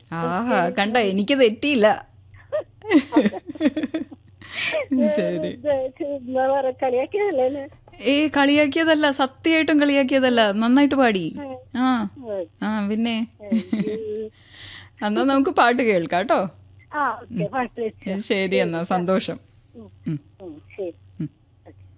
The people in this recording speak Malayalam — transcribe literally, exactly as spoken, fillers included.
ആഹാ കണ്ടോ, എനിക്ക് തെറ്റിയില്ല. ശരി. കളിയാക്കിയതല്ലേ? ഏ കളിയാക്കിയതല്ല, സത്യമായിട്ടും കളിയാക്കിയതല്ല. നന്നായിട്ട് പാടി. ആ ആ പിന്നെ എന്നാ നമുക്ക് പാട്ട് കേൾക്കാം കേട്ടോ. ആ ഓക്കെ, പാട്ട് വെച്ചോ. ശരി എന്നാ, സന്തോഷം. ഉം, ഉം, ശരി.